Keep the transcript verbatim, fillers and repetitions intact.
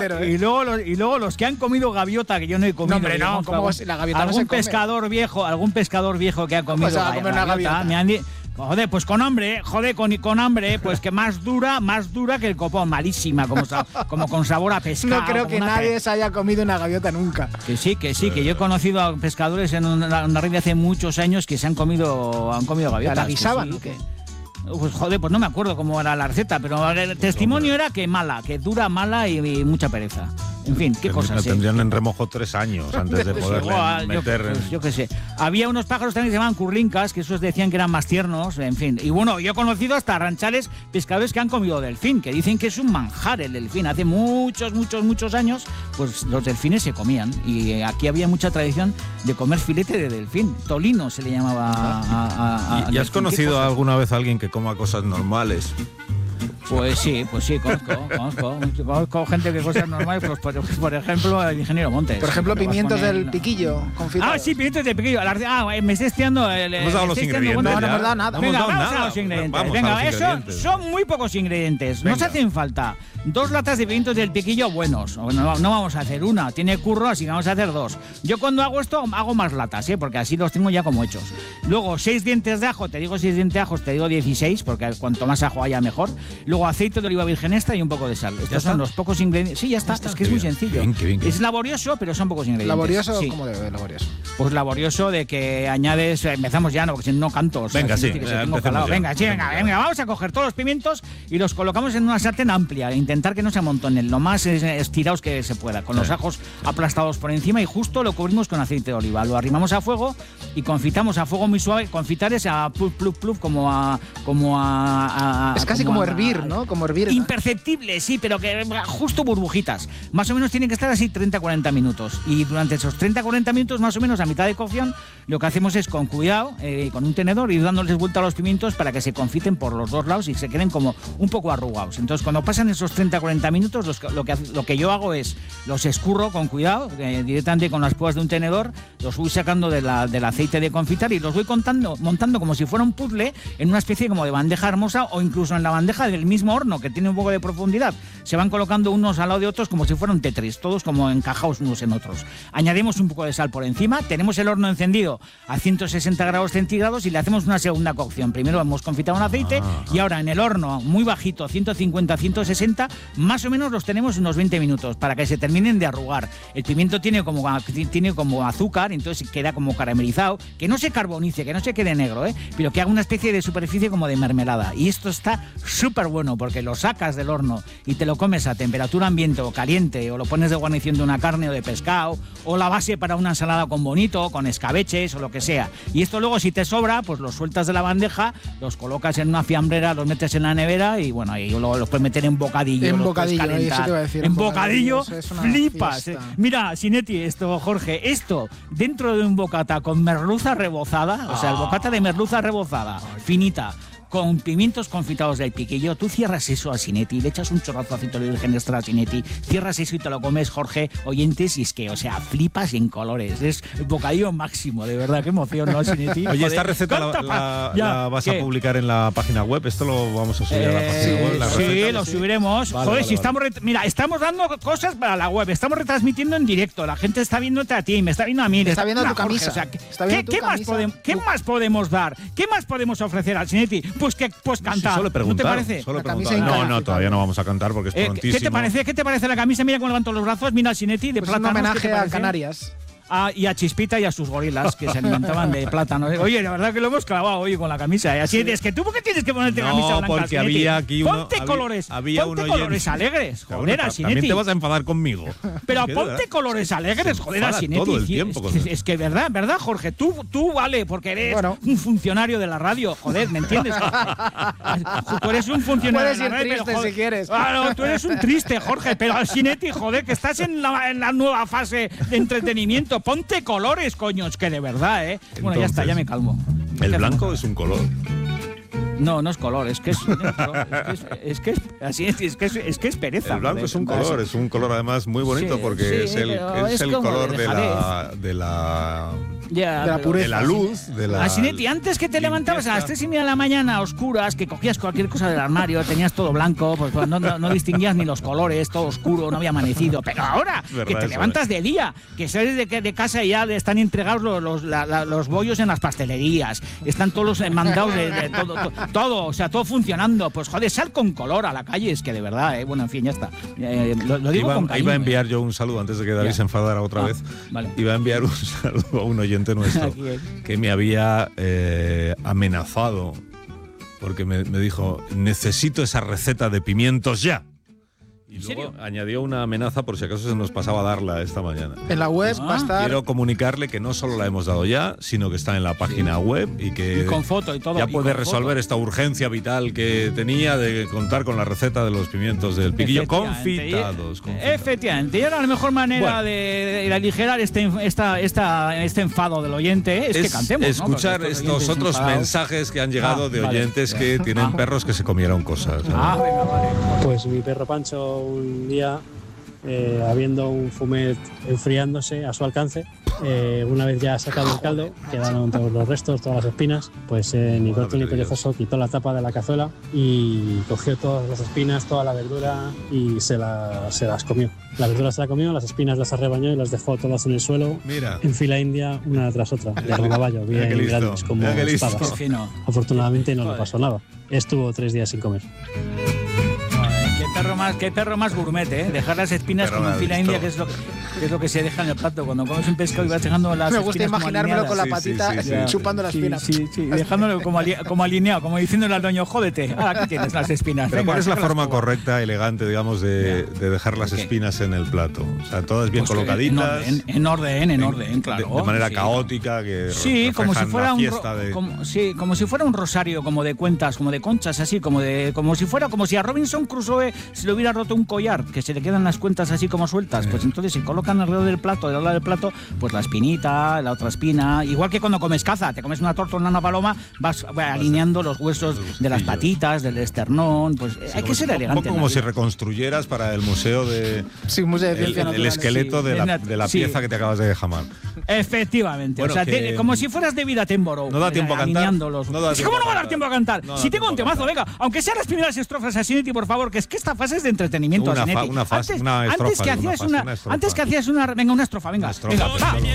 cero, ¿eh? y, luego los, y luego los que han comido gaviota, que yo no he comido. No, hombre, no, ¿cómo algún, la gaviota algún no se come? pescador viejo, algún pescador viejo que ha comido ¿Cómo se va a comer una gaviota? Me han dicho, joder, pues con hambre, joder, con, con hambre, pues que más dura, más dura que el copón, malísima, como, como con sabor a pescado. No creo que nadie pe... se haya comido una gaviota nunca. Que sí, que sí, que yo he conocido a pescadores en una, una red de hace muchos años que se han comido, han comido gaviotas. ¿La guisaban o sí, qué? Pues joder, pues no me acuerdo cómo era la receta, pero el testimonio era que mala, que dura, mala y, y mucha pereza. En fin, qué cosas. La tendrían en remojo tres años antes de poderle igual, meter. Yo, en... pues, yo qué sé. Había unos pájaros también que se llamaban curlincas, que esos decían que eran más tiernos, en fin. Y bueno, yo he conocido hasta ranchales pescadores que han comido delfín, que dicen que es un manjar el delfín. Hace muchos, muchos, muchos años, pues los delfines se comían. Y aquí había mucha tradición de comer filete de delfín. Tolino se le llamaba a, a, a ¿Y, ¿y has conocido alguna vez a alguien que coma cosas normales? Pues sí, pues sí, conozco, conozco, conozco gente que cosas normales, pues por, por ejemplo el ingeniero Montes. Por ejemplo, pimientos del piquillo confitados. Ah, sí, pimientos del piquillo. Ah, me estoy espiando el... Hemos dado los ingredientes. No, no hemos dado nada. Venga, no hemos dado vamos nada. a los ingredientes. Vamos Venga, a los eso ingredientes. Son muy pocos ingredientes. Venga. Nos hacen falta dos latas de pimientos del piquillo buenos. Bueno, no vamos a hacer una, tiene curro, así que vamos a hacer dos. Yo cuando hago esto, hago más latas, ¿eh? Porque así los tengo ya como hechos. Luego, seis dientes de ajo, te digo seis dientes de ajo, te digo dieciséis, porque cuanto más ajo haya mejor. Luego, aceite de oliva virgen extra y un poco de sal. Estos son los pocos ingredientes. Sí, ya está, está. es que es Qué muy bien. sencillo. Bien, qué bien, qué bien. Es laborioso, pero son pocos ingredientes. ¿Laborioso? Sí. ¿Cómo de laborioso? Pues laborioso de que añades, empezamos ya, no, porque si no canto. O sea, Venga, sí, que eh, tengo calado. ya. Venga, sí, venga, venga, vamos a coger todos los pimientos y los colocamos en una sartén amplia, e intentar que no se amontonen, lo más estirados que se pueda, con los ajos aplastados por encima y justo lo cubrimos con aceite de oliva. Lo arrimamos a fuego y confitamos a fuego muy suave. Confitar es a pluf, pluf, pluf, como a... Como a, a es casi como, como a, hervir, ¿no? Como hervir. Imperceptible, sí, pero que justo burbujitas. Más o menos tienen que estar así treinta a cuarenta minutos. Y durante esos treinta a cuarenta minutos, más o menos a mitad de cocción, lo que hacemos es con cuidado, eh, con un tenedor, ir dándoles vuelta a los pimientos para que se confiten por los dos lados y se queden como un poco arrugados. Entonces, cuando pasan esos treinta a cuarenta minutos, los, lo, que, lo que yo hago es los escurro con cuidado, eh, directamente con las púas de un tenedor, los voy sacando de la, del aceite de confitar y los voy contando, montando como si fuera un puzzle en una especie como de bandeja hermosa o incluso en la bandeja del mismo horno, que tiene un poco de profundidad. Se van colocando unos al lado de otros como si fueran Tetris, todos como encajados unos en otros. Añadimos un poco de sal por encima, tenemos el horno encendido a ciento sesenta grados centígrados y le hacemos una segunda cocción. Primero hemos confitado un aceite ah, y ahora en el horno muy bajito, ciento cincuenta a ciento sesenta, más o menos los tenemos unos veinte minutos para que se terminen de arrugar. El pimiento tiene como, tiene como azúcar, entonces queda como caramelizado, que no se carbonice, que no se quede negro, ¿eh? Pero que haga una especie de superficie como de mermelada. Y esto está súper bueno porque lo sacas del horno y te lo comes a temperatura ambiente o caliente, o lo pones de guarnición de una carne o de pescado, o la base para una ensalada con bonito, con escabeches o lo que sea. Y esto luego, si te sobra, pues los sueltas de la bandeja, los colocas en una fiambrera, los metes en la nevera y bueno, ahí luego los puedes meter en bocadillo. En bocadillo, eso te iba a decir. En bocadillo, bocadillo flipas. Fiesta. Mira, Sinetti, esto, Jorge, esto dentro de un bocata con merluza rebozada, o sea, el bocata de merluza rebozada, finita, con pimientos confitados del piquillo, tú cierras eso a Sinetti, le echas un chorrazo de aceite de virgen extra a Sinetti, cierras eso y te lo comes, Jorge, oyentes, y es que, o sea, flipas en colores. Es el bocadillo máximo, de verdad, qué emoción, ¿no, Sinetti? Oye, esta receta la, la, ya, la vas ¿qué? a publicar en la página web. Esto lo vamos a subir eh, a la página web. La sí, receta, lo sí. subiremos. Vale, Joder, vale, si vale. estamos... Mira, estamos dando cosas para la web, estamos retransmitiendo en directo, la gente está viéndote a ti, me está viendo a mí. Te está viendo tu Jorge, camisa. O sea, ¿qué, ¿qué, ¿qué, más podemos, ¿Qué más podemos dar? ¿Qué más podemos ofrecer al Sinetti? Pues que pues cantar. Sí, solo preguntar, ¿No te parece? Solo preguntar. No, no, todavía no vamos a cantar porque es eh, prontísimo. ¿Qué te parece? ¿Qué te parece la camisa? Mira cómo levanto los brazos, mira al Sinetti de pues plátano. Es un homenaje a Canarias. Ah, y a Chispita y a sus gorilas que se alimentaban de plátano. Oye, la verdad que lo hemos clavado hoy con la camisa. ¿eh? Así sí. Es que tú, ¿por qué tienes que ponerte no, camisa blanca? Porque Sinetti? había aquí uno. Ponte había, colores. Había ponte uno colores lleno. alegres. Joder, a Sinetti. También te vas a enfadar conmigo. Pero ponte colores alegres, joder, a Sinetti. Todo el tiempo es, es, es que, verdad, verdad, Jorge. Tú, tú vale, porque eres bueno. un funcionario de la radio. Joder, ¿me entiendes? Tú eres un funcionario Puedes de la radio. Puedes ir triste pero, si quieres. Claro, tú eres un triste, Jorge. Pero al Sinetti, joder, que estás en la, en la nueva fase de entretenimiento. Ponte colores, coños, que de verdad, ¿eh? Entonces, bueno, ya está, ya me calmo. El blanco es un color. No, no es color, es que es, es, que es, es, que es así es, es que es, es que es pereza. El blanco joder, es un color, es un color además muy bonito sí, porque sí, es el, es es el color de la, de la Ya, de la pureza. de la luz, de la Asinetti, antes que te levantabas a las limpieza. tres y media de la mañana, a oscuras, que cogías cualquier cosa del armario, tenías todo blanco, pues no, no, no distinguías ni los colores, todo oscuro, no había amanecido. Pero ahora, Verdad, que te eso, levantas eh. de día, que sales de, de casa y ya están entregados los, los, la, la, los bollos en las pastelerías, están todos los mandados de, de todo, to, todo, o sea, todo funcionando. Pues joder, sal con color a la calle, es que de verdad, eh, bueno, en fin, ya está. Eh, lo, lo digo iba, con cariño, iba a enviar eh. yo un saludo antes de que David Ya. se enfadara otra Ah, vez. vale. Iba a enviar un saludo a un oyente nuestro Aquí es. que me había eh, amenazado porque me, me dijo, necesito esa receta de pimientos ya. Y ¿En luego serio? añadió una amenaza por si acaso se nos pasaba a darla esta mañana. En la web Ah. va a estar. Quiero comunicarle que no solo la hemos dado ya, sino que está en la página web y que Y con foto y todo. ya y puede con resolver foto. esta urgencia vital que tenía de contar con la receta de los pimientos del piquillo Efectivamente. confitados. confitados. Efectivamente, y ahora la mejor manera Bueno. de, de aligerar este, esta, esta, este enfado del oyente es, que cantemos. escuchar ¿no? Porque estos oyentes otros enfadados- mensajes que han llegado Ah, de vale. oyentes que tienen Ah. perros que se comieron cosas. ¿no? Ah, venga, vale. Pues mi perro Pancho un día, eh, habiendo un fumet enfriándose a su alcance, eh, una vez ya sacado el caldo, quedaron todos los restos, todas las espinas, pues eh, ni corto ni perezoso quitó la tapa de la cazuela y cogió todas las espinas, toda la verdura y se, la, se las comió. La verdura se la comió, las espinas las arrebañó y las dejó todas en el suelo, Mira, en fila india, una tras otra, de rodaballo, Mira qué bien listo, grandes, como mira qué listo. Qué espadas. fino. Afortunadamente no le Joder. pasó nada. Estuvo tres días sin comer. Joder, Qué perro más, qué perro más gourmet, ¿eh? Dejar las espinas Perro como en más fila listo. india, que es, lo, que es lo que se deja en el plato. Cuando comes un pescado y vas dejando las Me gusta espinas como imaginármelo con la alineadas. Sí, sí, patita sí, sí. chupando la Sí, espina. sí, sí, dejándolo como, ali- como alineado, como diciéndole al dueño, jódete, ahora aquí tienes las espinas. pero venga, ¿cuál es la sácalas forma tú. correcta, elegante, digamos, de, Ya. de dejar las ¿De qué? espinas en el plato? O sea, todas bien Pues que colocaditas. En orden, en orden, en orden, de- claro. de, manera sí. caótica, que Sí, como si reflejan fuera la un ro- fiesta de... como, sí, como si fuera un rosario, como de cuentas, como de conchas, así, como de, como si fuera, como si a Robinson Crusoe se le hubiera roto un collar, que se le quedan las cuentas así como sueltas. Pues entonces se colocan alrededor del plato, del lado del plato, pues la espinita, la otra espina, igual que cuando comes caza, te comes una torta o una paloma, vas eh, alineando los huesos los de las gustillos. patitas, del esternón, pues eh, hay como que si- ser elegante. Un poco en la como si vida. reconstruyeras para el museo de... Sí, museo de El, ciencia el- el natural. esqueleto sí. de la, En la- de la sí. pieza que te acabas de jamar. Efectivamente, Bueno, o sea, que- te- como si fueras David Attenborough. No da tiempo a cantar. alineando los- No da Es que tiempo ¿Cómo no a va a dar cantar. tiempo a cantar? No da si tengo tiempo un a temazo, cantar. venga, aunque sean las primeras estrofas, Asinetti, por favor, que es que esta fase es de entretenimiento, Una fa- Asinetti. una fase- antes, una estrofa, antes que una hacías fase, una, una estrofa. antes que hacías una, venga, una estrofa, venga, Una estrofa, venga, por va. favor.